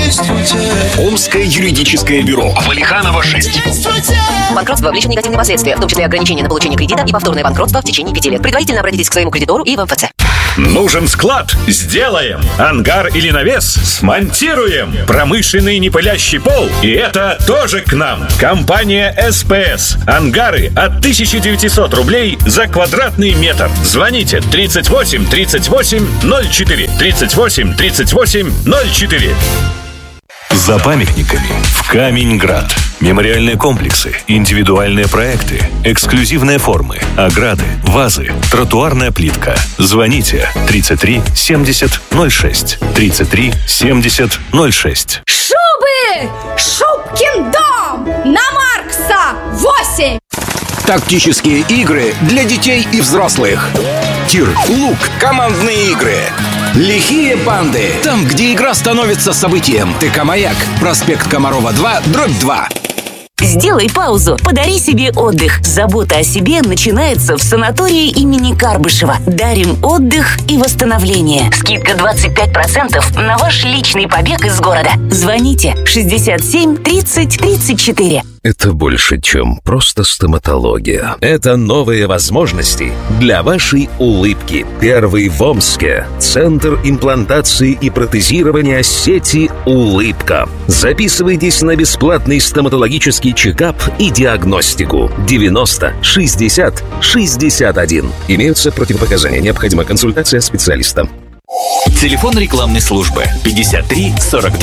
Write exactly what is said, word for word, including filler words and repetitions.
Омское юридическое бюро. Валиханова шесть. Банкротство влечет негативные последствия, в том числе ограничения на получение кредита и повторное банкротство в течение пяти лет. Предварительно обратитесь к своему кредитору и в эм эф цэ. Нужен склад? Сделаем. Ангар или навес? Смонтируем. Промышленный непылящий пол? И это тоже к нам. Компания эс пэ эс. Ангары от тысяча девятьсот рублей за квадратный метр. Звоните тридцать восемь тридцать восемь ноль четыре. тридцать восемь тридцать восемь ноль четыре. За памятниками в Камень-Град. Мемориальные комплексы, индивидуальные проекты, эксклюзивные формы, ограды, вазы, тротуарная плитка. Звоните тридцать три семьдесят ноль шесть. тридцать три семьдесят ноль шесть. Шубы! Шубкин дом! На Маркса! восемь! Тактические игры для детей и взрослых. Тир, лук, командные игры. Лихие банды. Там, где игра становится событием. ТК-Маяк. Проспект Комарова, два, дробь два. Сделай паузу, подари себе отдых. Забота о себе начинается в санатории имени Карбышева. Дарим отдых и восстановление. Скидка двадцать пять процентов на ваш личный побег из города. Звоните шестьдесят семь тридцать тридцать четыре. Это больше, чем просто стоматология. Это новые возможности для вашей улыбки. Первый в Омске. Центр имплантации и протезирования сети «Улыбка». Записывайтесь на бесплатный стоматологический чекап и диагностику. девяносто шестьдесят шестьдесят один. Имеются противопоказания. Необходима консультация специалиста. Телефон рекламной службы пятьдесят три сорок два.